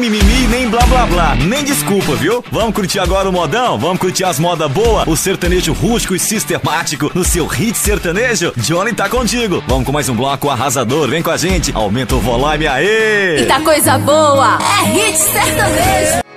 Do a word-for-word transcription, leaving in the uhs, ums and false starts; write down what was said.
Mimimi, nem blá blá blá, nem desculpa, viu? Vamos curtir agora o modão? Vamos curtir as modas boas? O sertanejo rústico e sistemático no seu hit sertanejo? Johnny tá contigo. Vamos com mais um bloco arrasador, vem com a gente. Aumenta o volume, aê! Eita coisa boa, é hit sertanejo.